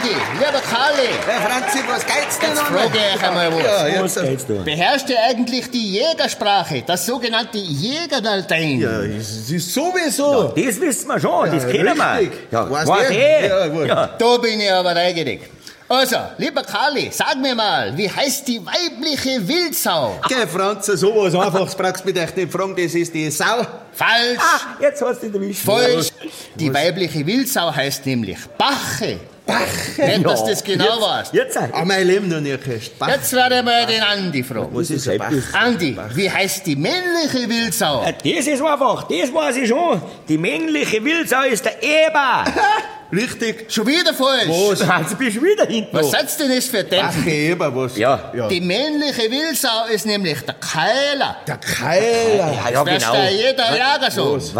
lieber Karli, Herr Franzi, was geht's denn jetzt noch? frage ich euch einmal was. Ja, Was jetzt, geht's da? Beherrscht ihr eigentlich die Jägersprache, das sogenannte Jägerlatein? ja, es ist sowieso. Das wissen wir schon, das kennen wir. richtig. Ja, Weißt weiß du? eh. Ja, gut. Ja. Da bin ich aber neugierig. Also, lieber Karli, sag mir mal, wie heißt die weibliche Wildsau? Geh, Franzi, sowas Einfaches brauchst du mich echt nicht fragen, das ist die Sau. Falsch. Jetzt hast du ihn erwischt. Falsch. Die weibliche Wildsau heißt nämlich Bache. Bache. Nicht, dass du das genau weißt. Jetzt. Ah, mein Leben noch nie gehört. Bache. Jetzt werde ich mal den Andi fragen. Was ist ein Bach? Andi, wie heißt die männliche Wildsau? Das ist einfach, das weiß ich schon. Die männliche Wildsau ist der Eber. Richtig. Schon wieder falsch. Was? Also bist du wieder hinten. Was noch. seid's denn das für Deppen? Bache, Eber, was? Ja. Die männliche Wildsau ist nämlich der Keiler. Der Keiler. Ja, Das genau. weiß jeder Jager so.